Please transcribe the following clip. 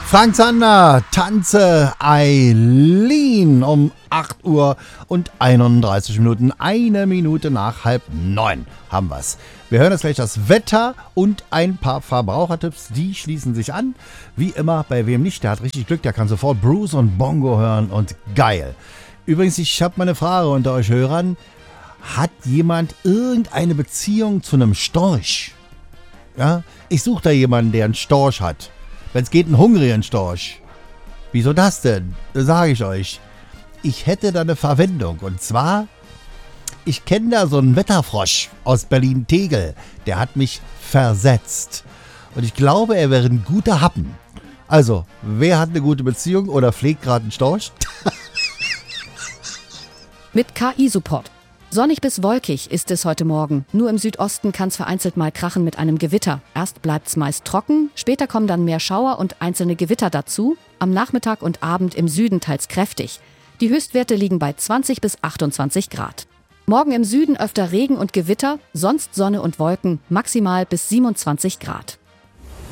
Frank Zander, Tanze Eileen um 8 Uhr und 31 Minuten, 1 Minute nach 8:30 haben wir's. Wir hören jetzt gleich das Wetter und ein paar Verbrauchertipps, die schließen sich an. Wie immer, bei wem nicht, der hat richtig Glück, der kann sofort Bruce und Bongo hören und geil. Übrigens, ich habe mal eine Frage unter euch Hörern. Hat jemand irgendeine Beziehung zu einem Storch? Ja, ich suche da jemanden, der einen Storch hat. Wenn es geht, einen hungrigen Storch. Wieso das denn? Das sage ich euch. Ich hätte da eine Verwendung. Und zwar, ich kenne da so einen Wetterfrosch aus Berlin-Tegel. Der hat mich versetzt. Und ich glaube, er wäre ein guter Happen. Also, wer hat eine gute Beziehung oder pflegt gerade einen Storch? Mit KI-Support. Sonnig bis wolkig ist es heute Morgen. Nur im Südosten kann es vereinzelt mal krachen mit einem Gewitter. Erst bleibt es meist trocken, später kommen dann mehr Schauer und einzelne Gewitter dazu. Am Nachmittag und Abend im Süden teils kräftig. Die Höchstwerte liegen bei 20 bis 28 Grad. Morgen im Süden öfter Regen und Gewitter, sonst Sonne und Wolken, maximal bis 27 Grad.